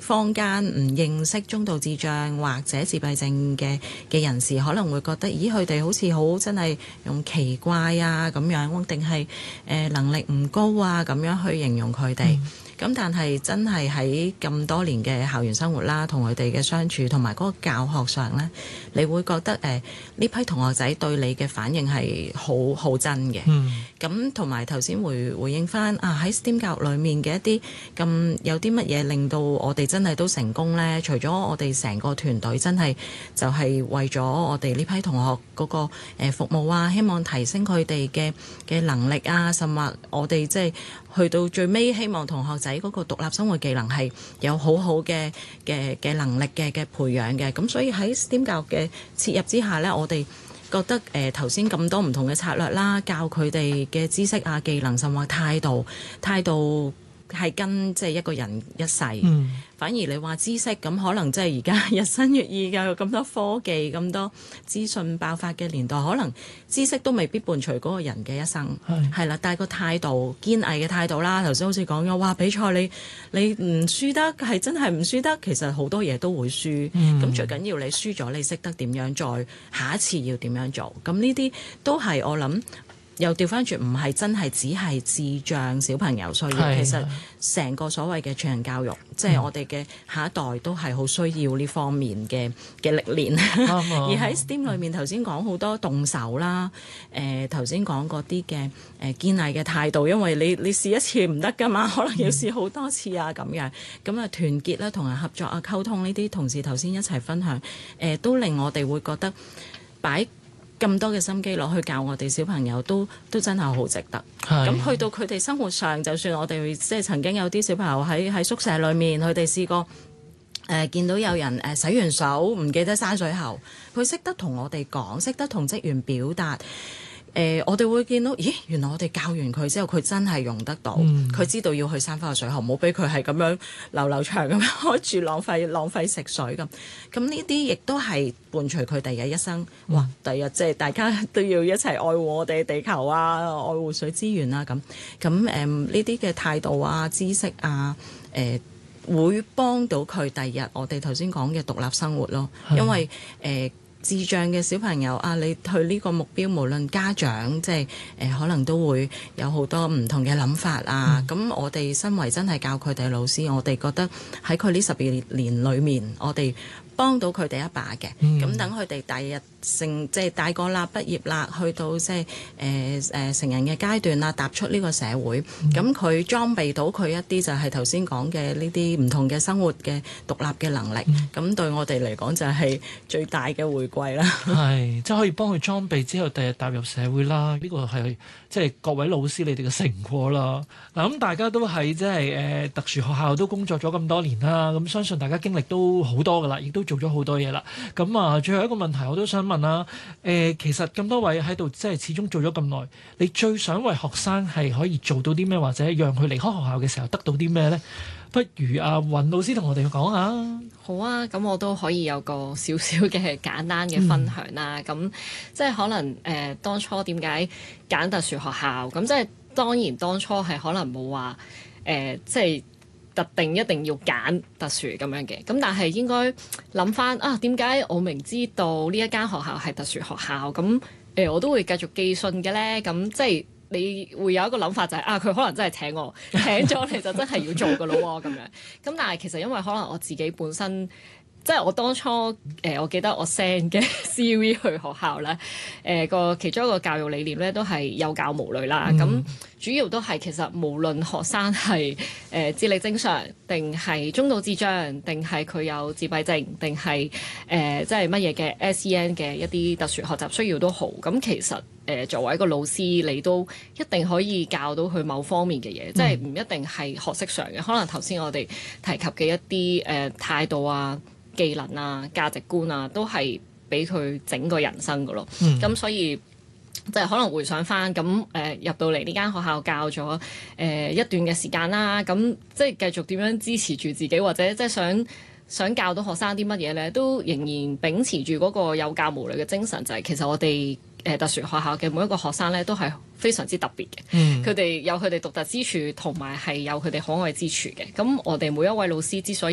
坊間唔認識中度智障或者自閉症嘅人士，可能會覺得，咦，佢哋好似好真係用奇怪啊咁樣，定係能力唔高啊咁樣去形容佢哋。咁但係真係喺咁多年嘅校園生活啦，同佢哋嘅相處同埋嗰個教學上呢，你會覺得呢批同學仔對你嘅反應係好真嘅。咁同埋頭先回應翻喺 STEM 教育裡面嘅一啲咁有啲乜嘢令到我哋真係都成功呢？除咗我哋成個團隊真係就係為咗我哋呢批同學嗰個服務啊，希望提升佢哋嘅能力啊，甚至我哋即係去到最尾，希望同學仔嗰個獨立生活技能係有好好嘅能力嘅培養嘅。咁所以喺 STEM 教育嘅切入之下呢，我哋覺得頭先咁多唔同嘅策略啦，教佢哋嘅知識啊、技能，甚至態度係跟即係一個人一世。反而你話知識咁，可能即係而家日新月異嘅，有咁多科技、咁多資訊爆發嘅年代，可能知識都未必伴隨嗰個人嘅一生。係啦，但係個態度、堅毅嘅態度啦，頭先好似講咗，哇！比賽你唔輸得，係真係唔輸得。其實好多嘢都會輸。咁最緊要你輸咗，你識得點樣再下一次要點樣做。咁呢啲都係我諗。又調翻轉，唔係真係只係智障小朋友需要，其實成個所謂嘅全人教育，即係我哋嘅下一代都係好需要呢方面嘅歷練。而喺 STEM 裏面，頭先講好多動手啦，頭先講嗰啲嘅堅毅嘅態度，因為你試一次唔得㗎嘛，可能要試好多次啊咁樣。咁啊團結啦，同人合作啊，溝通呢啲，同事頭先一齊分享，都令我哋會覺得擺咁多嘅心機落去教我哋小朋友都真係好值得。咁去到佢哋生活上，就算我哋即係曾經有啲小朋友喺宿舍裏面，佢哋試過見到有人洗完手唔記得閂水喉，佢識得同我哋講，識得同職員表達。我哋會見到，咦，原來我哋教完佢之後，佢真係用得到，佢知道要去閂翻個水喉，唔好俾佢係咁樣流長咁樣開住浪費食水咁。咁呢啲亦都係伴隨佢第日一生。哇！第日即係大家都要一齊愛護我哋地球啊，愛護水資源啊咁。咁呢啲嘅態度啊、知識啊，會幫到佢第日我哋頭先講嘅獨立生活咯。因為智障嘅小朋友啊，你去呢個目標，無論家長即係可能都會有好多唔同嘅諗法啊。咁我哋身為真係教佢哋老師，我哋覺得喺佢呢12年裏面，我哋幫到佢哋一把嘅。咁等佢哋第日即係大個啦、畢業啦，去到即係成人嘅階段啦，踏出呢個社會，咁佢裝備到佢一啲就係頭先講嘅呢啲唔同嘅生活嘅獨立嘅能力。咁對我哋嚟講就係最大嘅回饋啦。 係，即係可以幫佢裝備之後，第日踏入社會啦。呢個係即係各位老師你哋嘅成果啦。嗱，咁大家都喺即係特殊學校都工作咗咁多年啦，咁相信大家經歷都好多噶啦，亦都做咗好多嘢啦。咁啊，最後一個問題我都想問啦。其實咁多位喺度，即係始終做咗咁耐，你最想為學生係可以做到啲咩，或者讓佢離開學校嘅時候得到啲咩呢？不如阿尹老師同我哋講下。 好啊，咁我都可以有個少少嘅簡單嘅分享啦。咁即係可能當初點解揀特殊學校？咁即係當然當初係可能冇話即係特定一定要揀特殊咁樣嘅。咁但係應該諗翻啊，點解我明知道呢一間學校係特殊學校，咁我都會繼續寄信嘅咧？咁即係。你會有一個諗法就係佢可能真係請我，請咗你就真係要做㗎咯喎咁樣。咁但係其實因為可能我自己本身即係我當初我記得我 send 嘅 CV 去學校咧，其中一個教育理念咧都係有教無類啦。咁主要都係其實無論學生係智力正常定係中度智障，定係佢有自閉症，定係即係乜嘢嘅 SEN 嘅一啲特殊學習需要都好。咁其實作為一個老師，你都一定可以教到佢某方面嘅嘢，即係唔一定係學識上嘅。可能頭先我哋提及嘅一啲態度啊、技能啊、價值觀啊，都係俾佢整個人生㗎咯。咁所以即係可能回想翻咁入到嚟呢間學校教咗一段嘅時間啦，咁即係繼續點樣支持住自己，或者即係想教到學生啲乜嘢咧，都仍然秉持住嗰個有教無類嘅精神，就係其實我哋特殊學校嘅每一個學生咧都係非常之特別嘅，佢哋有佢哋獨特之處，同埋係有佢哋可愛之處嘅。咁我哋每一位老師之所以